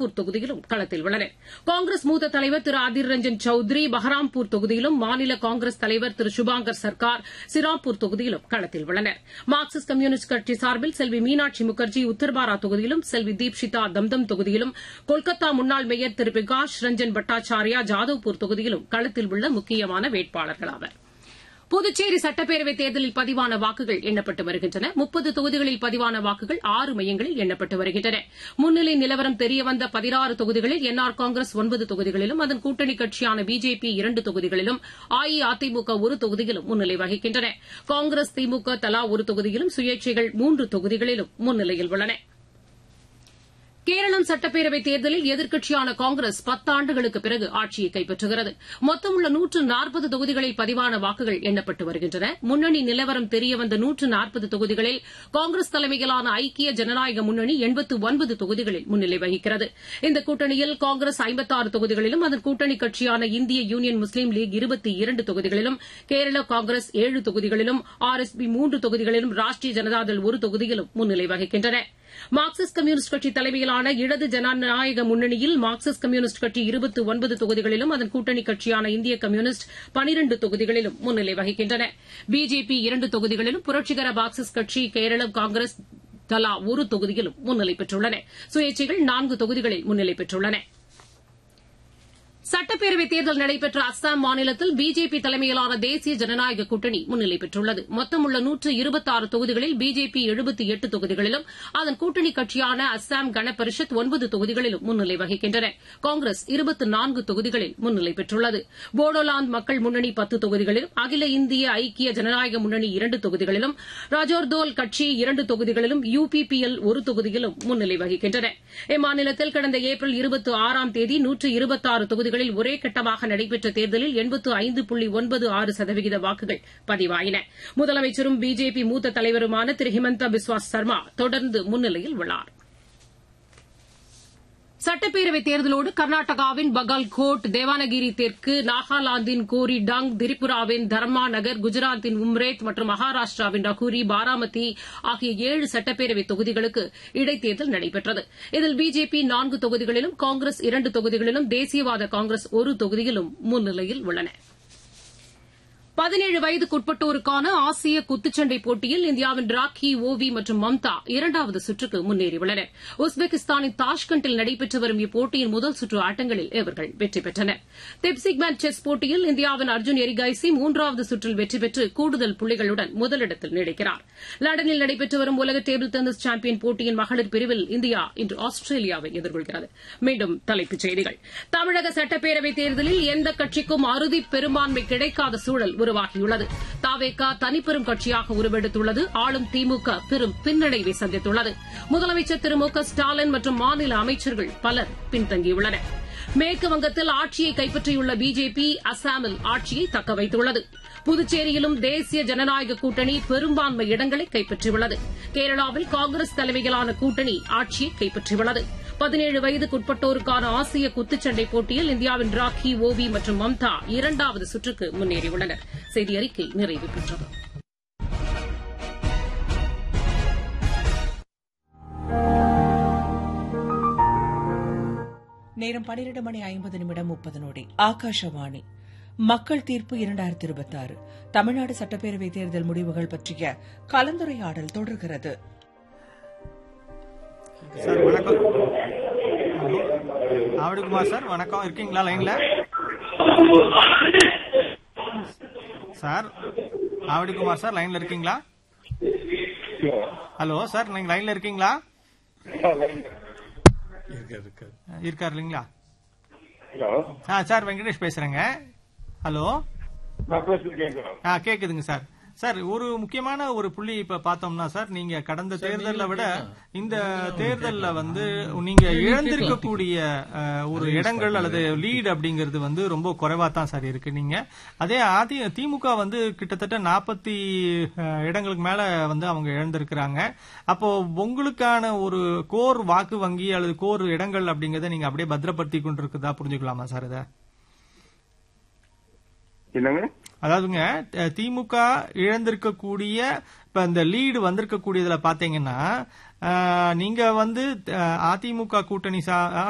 நாக்பூர் தொகுதியிலும் களத்தில் உள்ளனர். காங்கிரஸ் மூத்த தலைவர் திரு அதிர் ரஞ்சன் சௌத்ரி பஹராம்பூர் தொகுதியிலும், மாநில காங்கிரஸ் தலைவர் திரு சுபாங்கர் சர்க்கார் சிராப்பூர் தொகுதியிலும் களத்தில் உள்ளனர். மார்க்சிஸ்ட் கம்யூனிஸ்ட் கட்சி சார்பில் செல்வி மீனாட்சி முகர்ஜி உத்தர்பாரா தொகுதியிலும், செல்வி தீப்ஷிதா தம்தம் தொகுதியிலும், கொல்கத்தா முன்னாள் மேயர் திரு பிரகாஷ் ரஞ்சன் பட்டாச்சாரியா ஜாதவ்பூர் தொகுதியிலும் களத்தில் உள்ள முக்கியமான வேட்பாளர்கள் ஆவர். புதுச்சேரி சட்டப்பேரவைத் தேர்தலில் பதிவான வாக்குகள் எண்ணப்பட்டு வருகின்றன. 30 தொகுதிகளில் பதிவான வாக்குகள் 6 மையங்களில் எண்ணப்பட்டு வருகின்றன. முன்னிலை நிலவரம் தெரியவந்த 16 தொகுதிகளில் என்ஆர் காங்கிரஸ் 9 தொகுதிகளிலும், அதன் கூட்டணி கட்சியான பிஜேபி 2 தொகுதிகளிலும், அஇஅதிமுக 1 தொகுதியிலும் முன்னிலை வகிக்கின்றன. காங்கிரஸ், திமுக தலா 1 தொகுதியிலும், சுயேட்சைகள் 3 தொகுதிகளிலும் முன்னிலையில் உள்ளன. கேரளம் சட்டப்பேரவைத் தேர்தலில் எதிர்க்கட்சியான காங்கிரஸ் 10 ஆண்டுகளுக்கு பிறகு ஆட்சியை கைப்பற்றுகிறது. மொத்தமுள்ள 140 தொகுதிகளில் பதிவான வாக்குகள் எண்ணப்பட்டு வருகின்றன. முன்னணி நிலவரம் தெரியவந்த 140 தொகுதிகளில் காங்கிரஸ் தலைமையிலான ஐக்கிய ஜனநாயக முன்னணி 89 தொகுதிகளில் முன்னிலை வகிக்கிறது. இந்த கூட்டணியில் காங்கிரஸ் 56 தொகுதிகளிலும், அதன் கூட்டணி கட்சியான இந்திய யூனியன் முஸ்லீம் லீக் 22 தொகுதிகளிலும், கேரள காங்கிரஸ் 7 தொகுதிகளிலும், ஆர்எஸ்பி 3 தொகுதிகளிலும், ராஷ்டிரிய ஜனதாதள் 1 தொகுதியிலும் முன்னிலை வகிக்கின்றன. மார்க்சிஸ்ட் கம்யூனிஸ்ட் கட்சி தலைமையிலான இடது ஜனநாயக முன்னணியில் மார்க்சிஸ்ட் கம்யூனிஸ்ட் கட்சி 29 தொகுதிகளிலும், அதன் கூட்டணி கட்சியான இந்திய கம்யூனிஸ்ட் 12 தொகுதிகளிலும் முன்னிலை வகிக்கின்றன. பிஜேபி 2 தொகுதிகளிலும், புரட்சிகர மார்க்சிஸ்ட் கட்சி, கேரள காங்கிரஸ் தலா 1 தொகுதியிலும் முன்னிலை பெற்றுள்ளன. சுயேட்சைகள் 4 தொகுதிகளில் முன்னிலை பெற்றுள்ளன. சட்டப்பேரவைத் தேர்தல் நடைபெற்ற அஸ்ஸாம் மாநிலத்தில் பிஜேபி தலைமையிலான தேசிய ஜனநாயக கூட்டணி முன்னிலை பெற்றுள்ளது. மொத்தமுள்ள 126 தொகுதிகளில் பிஜேபி 78 தொகுதிகளிலும், அதன் கூட்டணி கட்சியான அஸ்ஸாம் கண பரிஷத் 9 தொகுதிகளிலும் முன்னிலை வகிக்கின்றன. காங்கிரஸ் 24 தொகுதிகளில் முன்னிலை பெற்றுள்ளது. போடோலாந்து மக்கள் முன்னணி 10 தொகுதிகளிலும், அகில இந்திய ஐக்கிய ஜனநாயக முன்னணி 2 தொகுதிகளிலும், ராஜோர்தோல் கட்சி 2 தொகுதிகளிலும், யுபிபிஎல் 1 தொகுதியிலும் முன்னிலை வகிக்கின்றன. இம்மாநிலத்தில் கடந்த ஏப்ரல் 26ஆம் தேதி 126 தொகுதிகளில் ஒரே கட்டமாக நடைபெற்ற தேர்தலில் 85.96% வாக்குகள் பதிவாயின. முதலமைச்சரும் பிஜேபி மூத்த தலைவருமான திரு ஹிமந்தா பிஸ்வா சர்மா தொடர்ந்து முன்னிலையில் உள்ளார். சட்டப்பேரவைத் தேர்தலோடு கர்நாடகாவின் பகல்கோட், தேவானகிரி தெற்கு, நாகாலாந்தின் கோரிடங், திரிபுராவின் தர்மா நகர், குஜராத்தின் உம்ரேத் மற்றும் மகாராஷ்டிராவின் ரகுரி, பாராமதி ஆகிய 7 சட்டப்பேரவைத் தொகுதிகளுக்கு இடைத்தேர்தல் நடைபெற்றது. இதில் பிஜேபி 4 தொகுதிகளிலும், காங்கிரஸ் 2 தொகுதிகளிலும், தேசியவாத காங்கிரஸ் 1 தொகுதியிலும் முன்னிலையில் உள்ளன. 17 வயதுக்குட்பட்டோருக்கான ஆசிய குத்துச்சண்டை போட்டியில் இந்தியாவின் ராக்கி, ஓவி மற்றும் மம்தா 2வது சுற்றுக்கு முன்னேறியுள்ளனர். உஸ்பெகிஸ்தானின் தாஷ்கண்டில் நடைபெற்று வரும் இப்போட்டியின் முதல் சுற்று ஆட்டங்களில் இவர்கள் வெற்றி பெற்றனர். தெப்சிக்மேன் செஸ் போட்டியில் இந்தியாவின் அர்ஜுன் எரிகாய்சி 3வது சுற்றில் வெற்றி பெற்று கூடுதல் புள்ளிகளுடன் முதலிடத்தில் நீடிக்கிறார். லண்டனில் நடைபெற்று வரும் உலக டேபிள் டென்னிஸ் சாம்பியன் போட்டியின் மகளிர் பிரிவில் இந்தியா இன்று ஆஸ்திரேலியாவை எதிர்கொள்கிறது. மீண்டும் தலைப்புச் செய்திகள். தமிழக சட்டப்பேரவைத் தேர்தலில் எந்த கட்சிக்கும் அறுதி பெரும்பான்மை கிடைக்காத சூழல் உருவாகியுள்ளது. தாவேகா தனிப்பெரும் கட்சியாக உருவெடுத்துள்ளது. ஆளும் திமுக பெரும் பின்னடைவை சந்தித்துள்ளது. முதலமைச்சர் திரு மு க ஸ்டாலின் மற்றும் மாநில அமைச்சர்கள் பலர் பின்தங்கியுள்ளனர். மேற்குவங்கத்தில் ஆட்சியை கைப்பற்றியுள்ள பிஜேபி அஸ்ஸாமில் ஆட்சியை தக்கவைத்துள்ளது. புதுச்சேரியிலும் தேசிய ஜனநாயக கூட்டணி பெரும்பான்மை இடங்களை கைப்பற்றியுள்ளது. கேரளாவில் காங்கிரஸ் தலைமையிலான கூட்டணி ஆட்சியை கைப்பற்றியுள்ளது. 17 வயதுக்குட்பட்டோருக்கான ஆசிய குத்துச்சண்டை போட்டியில் இந்தியாவின் ராக்கி, ஓவி மற்றும் மம்தா 2வது சுற்றுக்கு முன்னேறியுள்ளனர். செய்தி அறிக்கை நிறைவு பெற்றது. நேரம் 12:50 ஆகாஷவாணி. மக்கள் தீர்ப்பு 2026 தமிழ்நாடு சட்டப்பேரவை தேர்தல் முடிவுகள் பற்றிய கலந்துரையாடல் தொடர்கிறது. சார் வணக்கம். ஆவடிக்குமார் சார் வணக்கம், இருக்கீங்களா லைன்ல? சார் ஆவடிக்குமார் சார் லைன்ல இருக்கீங்களா? ஹலோ சார், நீங்க லைன்ல இருக்கீங்களா? இருக்காரு இல்லைங்களா? சார் வெங்கடேஷ் பேசுறேங்க. ஹலோ, கேக்குதுங்க சார். சார், ஒரு முக்கியமான ஒரு புள்ளி இப்ப பார்த்தோம்னா சார், நீங்க கடந்த தேர்தலை விட இந்த தேர்தல்ல நீங்க இழந்திருக்கக்கூடிய ஒரு இடங்கள் அல்லது லீட் அப்படிங்கிறது ரொம்ப குறைவா தான் சார் இருக்கு. நீங்க அதே திமுக கிட்டத்தட்ட 40 இடங்களுக்கு மேல அவங்க இழந்திருக்கிறாங்க. அப்போ உங்களுக்கான ஒரு கோர் வாக்கு வங்கி அல்லது கோர் இடங்கள் அப்படிங்கறத நீங்க அப்படியே பத்திரப்படுத்தி கொண்டு இருக்குதா புரிஞ்சுக்கலாமா சார்? இத அதாவதுங்க, திமுக இழந்திருக்கக்கூடிய இப்ப இந்த லீடு வந்திருக்கக்கூடியதுல பாத்தீங்கன்னா, நீங்க அதிமுக கூட்டணி